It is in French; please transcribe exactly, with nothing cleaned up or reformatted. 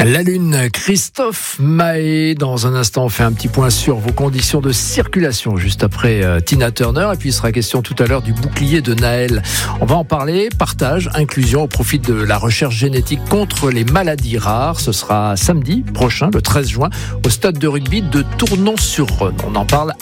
La Lune, Christophe Mahé. Dans un instant, on fait un petit point sur vos conditions de circulation juste après euh, Tina Turner. Et puis, il sera question tout à l'heure du bouclier de Naël. On va en parler. Partage, inclusion au profit de la recherche génétique contre les maladies rares. Ce sera samedi prochain, le treize juin, au stade de rugby de Tournon-sur-Rhône. On en parle